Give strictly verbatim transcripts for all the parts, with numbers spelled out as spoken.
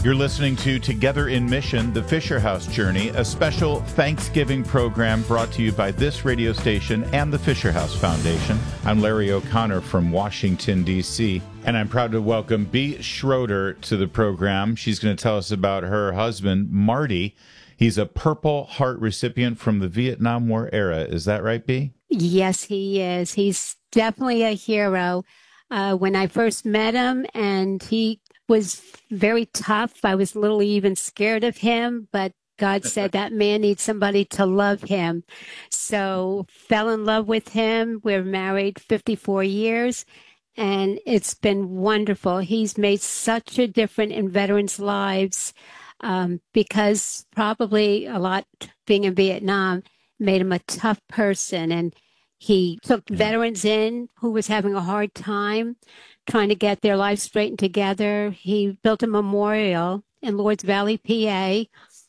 You're listening to Together in Mission, the Fisher House Journey, a special Thanksgiving program brought to you by this radio station and the Fisher House Foundation. I'm Larry O'Connor from Washington, D C, and I'm proud to welcome Bea Schroeder to the program. She's going to tell us about her husband, Marty. He's a Purple Heart recipient from the Vietnam War era. Is that right, Bea? Yes, he is. He's definitely a hero. Uh, when I first met him, and he was very tough. I was a little even scared of him, but God said that man needs somebody to love him. So fell in love with him. We're married fifty-four years, and it's been wonderful. He's made such a difference in veterans' lives um, because probably a lot being in Vietnam made him a tough person. And he took veterans in who was having a hard time trying to get their lives straightened together. He built a memorial in Lords Valley, P A.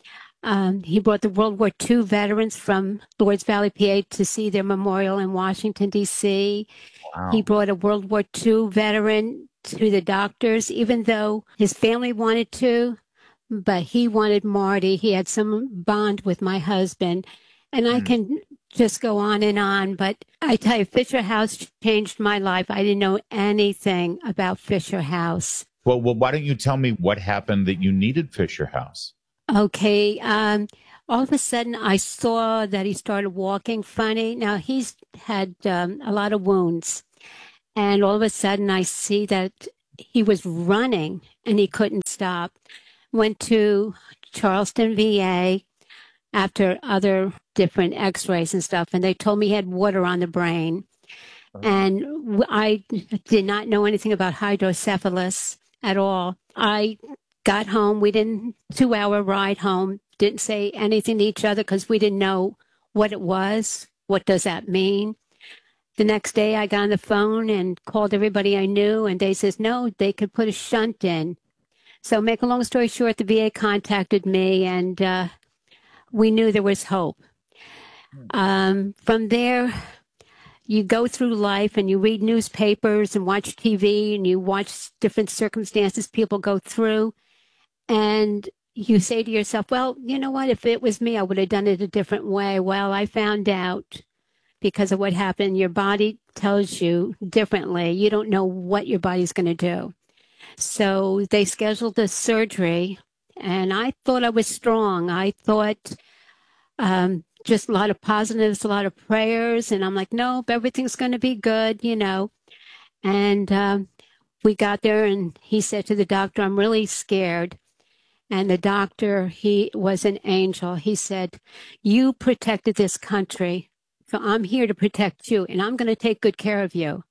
Um, he brought the World War Two veterans from Lords Valley, P A to see their memorial in Washington, D C. Wow. He brought a World War Two veteran to the doctors, even though his family wanted to, but he wanted Marty. He had some bond with my husband. And I can just go on and on, but I tell you, Fisher House changed my life. I didn't know anything about Fisher House. Well, well, why don't you tell me what happened that you needed Fisher House? Okay. Um, all of a sudden, I saw that he started walking funny. Now, he's had um, a lot of wounds. And all of a sudden, I see that he was running and he couldn't stop. Went to Charleston, V A, after other different x-rays and stuff, and they told me he had water on the brain. Uh-huh. And I did not know anything about hydrocephalus at all. I got home. We didn't, two-hour ride home, didn't say anything to each other because we didn't know what it was. What does that mean? The next day, I got on the phone and called everybody I knew, and they says, no, they could put a shunt in. So make a long story short, the V A contacted me, and uh, we knew there was hope. Um, from there, you go through life and you read newspapers and watch T V and you watch different circumstances people go through. And you say to yourself, well, you know what? If it was me, I would have done it a different way. Well, I found out because of what happened, your body tells you differently. You don't know what your body's going to do. So they scheduled a surgery. And I thought I was strong. I thought um, just a lot of positives, a lot of prayers. And I'm like, nope, everything's going to be good, you know. And um, we got there and he said to the doctor, I'm really scared. And the doctor, he was an angel. He said, you protected this country. So I'm here to protect you and I'm going to take good care of you.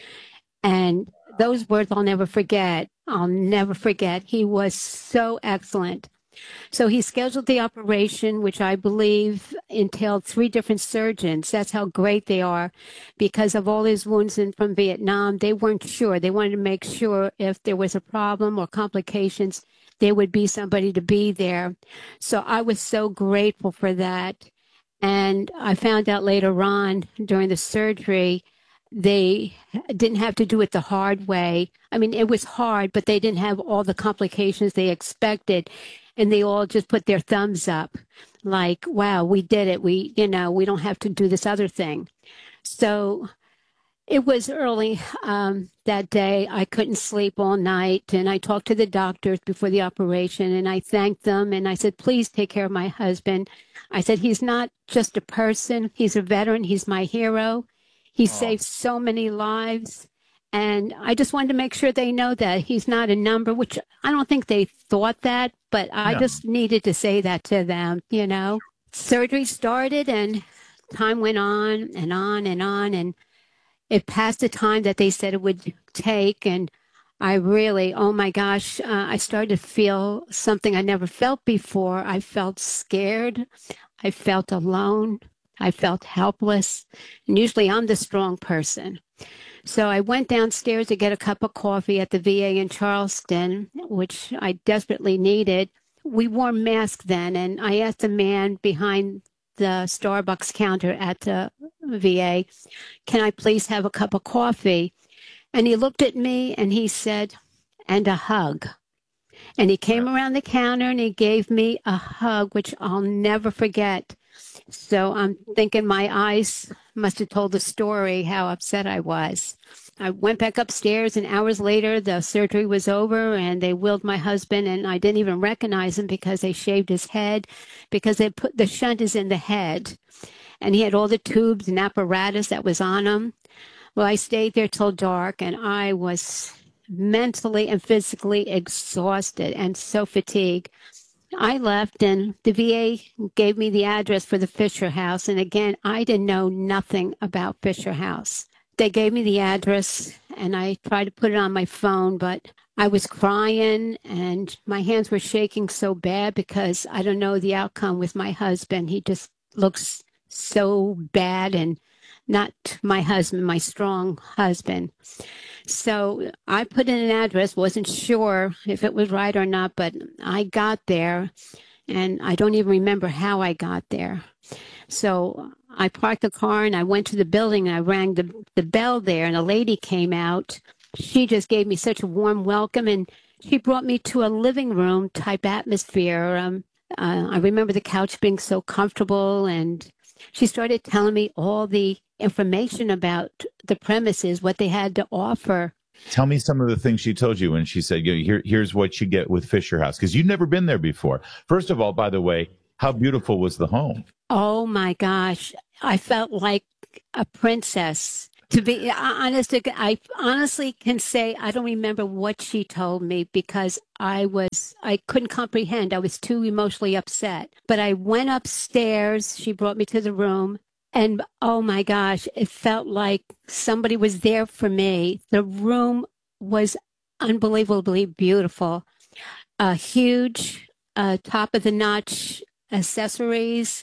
And those words I'll never forget. I'll never forget. He was so excellent. So he scheduled the operation, which I believe entailed three different surgeons. That's how great they are. Because of all his wounds in, from Vietnam, they weren't sure. They wanted to make sure if there was a problem or complications, there would be somebody to be there. So I was so grateful for that. And I found out later on during the surgery, they didn't have to do it the hard way. I mean, it was hard, but they didn't have all the complications they expected. And they all just put their thumbs up like, wow, we did it. We, you know, we don't have to do this other thing. So it was early um, that day. I couldn't sleep all night. And I talked to the doctors before the operation and I thanked them. And I said, please take care of my husband. I said, he's not just a person. He's a veteran. He's my hero. He oh. saved so many lives. And I just wanted to make sure they know that he's not a number, which I don't think they thought that, but I no. just needed to say that to them, you know. Surgery started and time went on and on and on. And it passed the time that they said it would take. And I really, oh my gosh, uh, I started to feel something I never felt before. I felt scared. I felt alone. I felt helpless. And usually I'm the strong person. So I went downstairs to get a cup of coffee at the V A in Charleston, which I desperately needed. We wore masks then, and I asked the man behind the Starbucks counter at the V A, can I please have a cup of coffee? And he looked at me and he said, and a hug. And he came around the counter and he gave me a hug, which I'll never forget. So I'm thinking my eyes must have told the story how upset I was. I went back upstairs, and hours later, the surgery was over, and they wheeled my husband, and I didn't even recognize him because they shaved his head, because they put the shunt is in the head, and he had all the tubes and apparatus that was on him. Well, I stayed there till dark, and I was mentally and physically exhausted and so fatigued. I left, and the V A gave me the address for the Fisher House. And again, I didn't know nothing about Fisher House. They gave me the address, and I tried to put it on my phone, but I was crying, and my hands were shaking so bad because I don't know the outcome with my husband. He just looks so bad, and not my husband, my strong husband. So I put in an address, wasn't sure if it was right or not, but I got there, and I don't even remember how I got there. So I parked the car and I went to the building and I rang the, the bell there, and a lady came out. She just gave me such a warm welcome, and she brought me to a living room type atmosphere. Um, uh, I remember the couch being so comfortable, and she started telling me all the information about the premises, what they had to offer. Tell me some of the things she told you when she said, Here, here's what you get with Fisher House, because you'd never been there before. First of all, by the way, how beautiful was the home? Oh, my gosh. I felt like a princess. To be honest, I honestly can say I don't remember what she told me because I was, I couldn't comprehend. I was too emotionally upset. But I went upstairs. She brought me to the room. And oh my gosh, it felt like somebody was there for me. The room was unbelievably beautiful. A huge, uh, top of the notch accessories,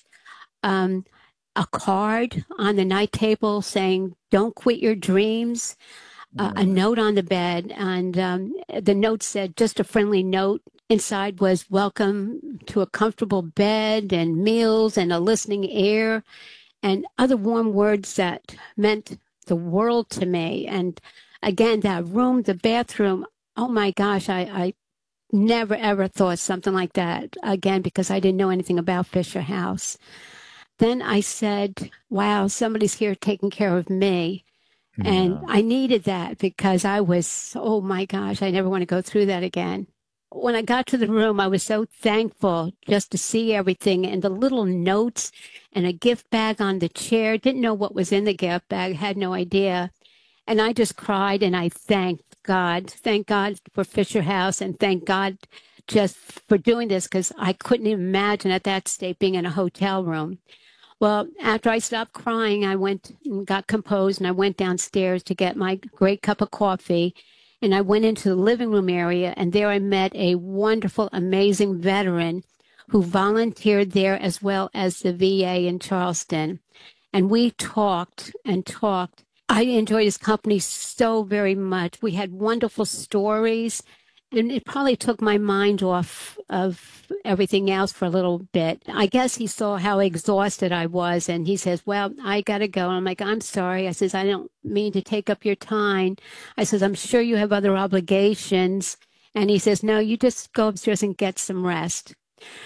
um, a card on the night table saying, "Don't quit your dreams," uh, a note on the bed. And um, the note said, just a friendly note. Inside was welcome to a comfortable bed and meals and a listening ear, and other warm words that meant the world to me. And again, that room, the bathroom, oh my gosh, I, I never, ever thought something like that again because I didn't know anything about Fisher House. Then I said, wow, somebody's here taking care of me. Yeah. And I needed that because I was, oh my gosh, I never want to go through that again. When I got to the room, I was so thankful just to see everything and the little notes and a gift bag on the chair. Didn't know what was in the gift bag, had no idea. And I just cried and I thanked God. Thank God for Fisher House and thank God just for doing this because I couldn't imagine at that state being in a hotel room. Well, after I stopped crying, I went and got composed and I went downstairs to get my great cup of coffee. And I went into the living room area, and there I met a wonderful, amazing veteran who volunteered there as well as the V A in Charleston. And we talked and talked. I enjoyed his company so very much. We had wonderful stories, and it probably took my mind off of everything else for a little bit. I guess he saw how exhausted I was, and he says, well, I got to go. And I'm like, I'm sorry. I says, I don't mean to take up your time. I says, I'm sure you have other obligations. And he says, no, you just go upstairs and get some rest.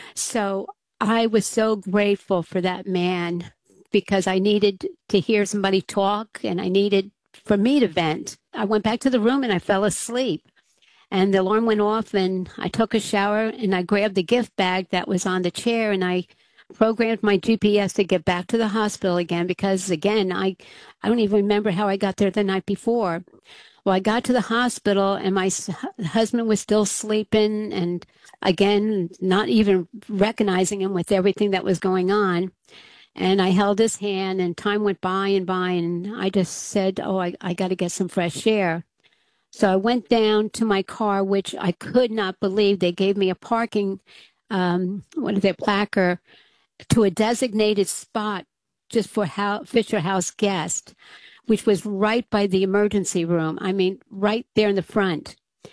So I was so grateful for that man because I needed to hear somebody talk, and I needed for me to vent. I went back to the room and I fell asleep. And the alarm went off, and I took a shower, and I grabbed the gift bag that was on the chair, and I programmed my G P S to get back to the hospital again because, again, I, I don't even remember how I got there the night before. Well, I got to the hospital, and my husband was still sleeping, and, again, not even recognizing him with everything that was going on. And I held his hand, and time went by and by, and I just said, oh, I, I got to get some fresh air. So I went down to my car, which I could not believe. They gave me a parking, um, what is their placard, to a designated spot just for how, Fisher House guests, which was right by the emergency room. I mean, right there in the front.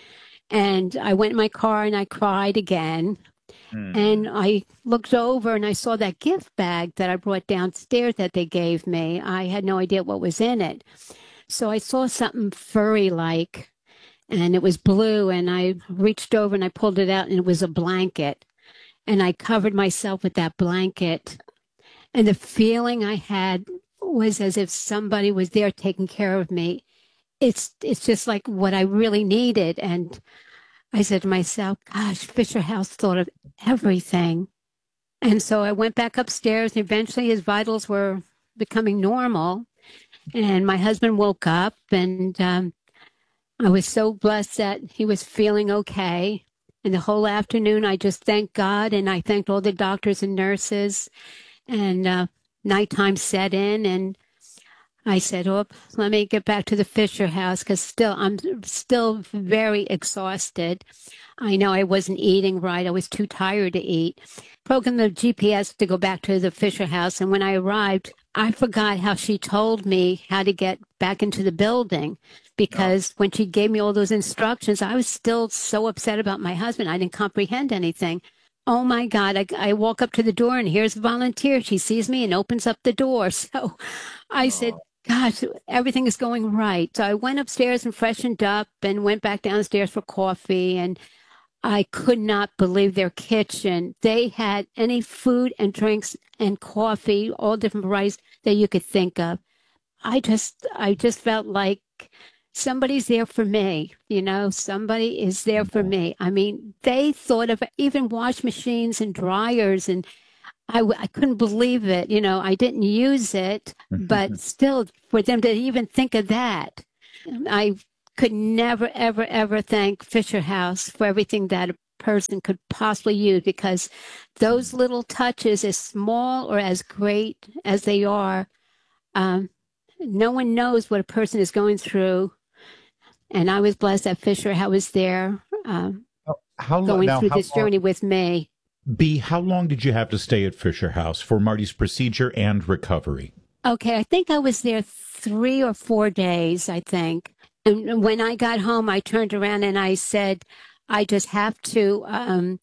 And I went in my car and I cried again. Mm. And I looked over and I saw that gift bag that I brought downstairs that they gave me. I had no idea what was in it. So I saw something furry-like, and it was blue. And I reached over and I pulled it out, and it was a blanket. And I covered myself with that blanket. And the feeling I had was as if somebody was there taking care of me. It's it's just like what I really needed. And I said to myself, gosh, Fisher House thought of everything. And so I went back upstairs, and eventually his vitals were becoming normal. And my husband woke up, and um, I was so blessed that he was feeling okay. And the whole afternoon, I just thanked God, and I thanked all the doctors and nurses. And uh, nighttime set in, and I said, "Oh, let me get back to the Fisher House," because still, I'm still very exhausted. I know I wasn't eating right. I was too tired to eat. Programmed the G P S to go back to the Fisher House, and when I arrived, I forgot how she told me how to get back into the building, because when she gave me all those instructions, I was still so upset about my husband. I didn't comprehend anything. Oh my God, I, I walk up to the door, and here's a volunteer. She sees me and opens up the door. So I said, gosh, everything is going right. So I went upstairs and freshened up and went back downstairs for coffee. And I could not believe their kitchen. They had any food and drinks and coffee, all different varieties that you could think of. I just, I just felt like somebody's there for me, you know, somebody is there for me. I mean, they thought of even wash machines and dryers, and I, w- I couldn't believe it. You know, I didn't use it, but still for them to even think of that, I could never, ever, ever thank Fisher House for everything that a person could possibly use, because those little touches, as small or as great as they are, um, no one knows what a person is going through. And I was blessed that Fisher House was there, um, how long, going now, through how this long, journey with me. B, how long did you have to stay at Fisher House for Marty's procedure and recovery? Okay, I think I was there three or four days, I think. And when I got home, I turned around and I said, I just have to um,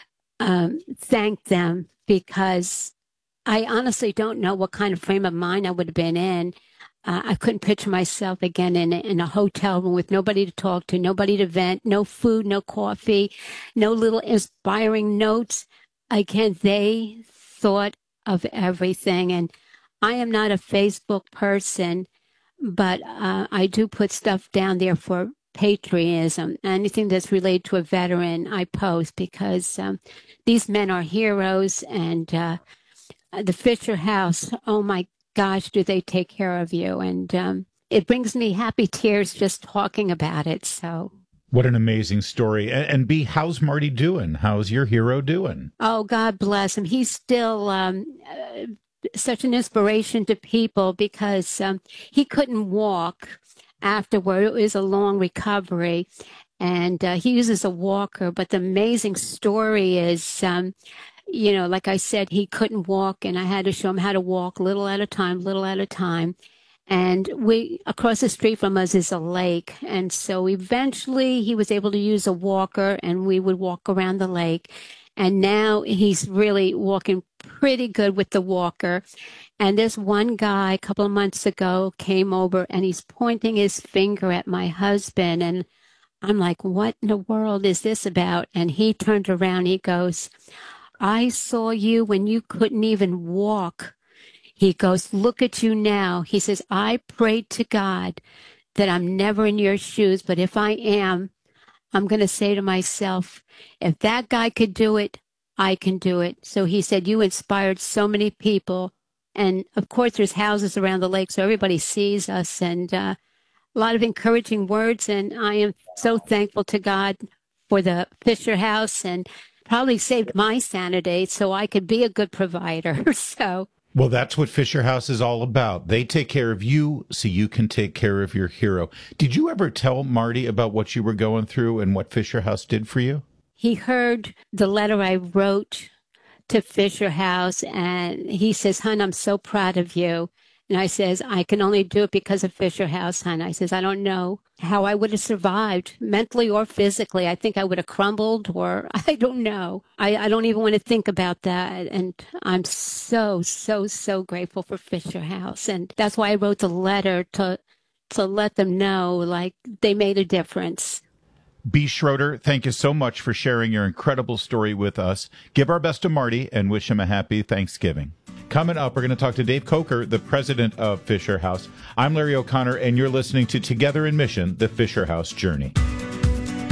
um, thank them, because I honestly don't know what kind of frame of mind I would have been in. Uh, I couldn't picture myself again in a, in a hotel room with nobody to talk to, nobody to vent, no food, no coffee, no little inspiring notes. Again, they thought of everything. And I am not a Facebook person, but uh, I do put stuff down there for patriotism. Anything that's related to a veteran, I post, because um, these men are heroes. And uh, the Fisher House, oh my gosh, do they take care of you. And um, it brings me happy tears just talking about it. So. What an amazing story. And, and B, how's Marty doing? How's your hero doing? Oh, God bless him. He's still um, uh, such an inspiration to people, because um, he couldn't walk afterward. It was a long recovery, and uh, he uses a walker. But the amazing story is, um, you know, like I said, he couldn't walk, and I had to show him how to walk little at a time, little at a time. And we, across the street from us is a lake. And so eventually he was able to use a walker, and we would walk around the lake. And now he's really walking pretty good with the walker. And this one guy a couple of months ago came over, and he's pointing his finger at my husband. And I'm like, what in the world is this about? And he turned around, he goes, I saw you when you couldn't even walk. He goes, look at you now. He says, I prayed to God that I'm never in your shoes, but if I am, I'm going to say to myself, if that guy could do it, I can do it. So he said, you inspired so many people. And of course, there's houses around the lake, so everybody sees us, and uh, a lot of encouraging words. And I am so thankful to God for the Fisher House, and probably saved my sanity so I could be a good provider. So. Well, that's what Fisher House is all about. They take care of you so you can take care of your hero. Did you ever tell Marty about what you were going through and what Fisher House did for you? He heard the letter I wrote to Fisher House, and he says, hon, I'm so proud of you. And I says, I can only do it because of Fisher House, hon. I says, I don't know how I would have survived mentally or physically. I think I would have crumbled, or I don't know. I, I don't even want to think about that. And I'm so, so, so grateful for Fisher House. And that's why I wrote the letter, to to let them know, like, they made a difference. B. Schroeder, thank you so much for sharing your incredible story with us. Give our best to Marty and wish him a happy Thanksgiving. Coming up, we're going to talk to Dave Coker, the president of Fisher House. I'm Larry O'Connor, and you're listening to Together in Mission, the Fisher House Journey.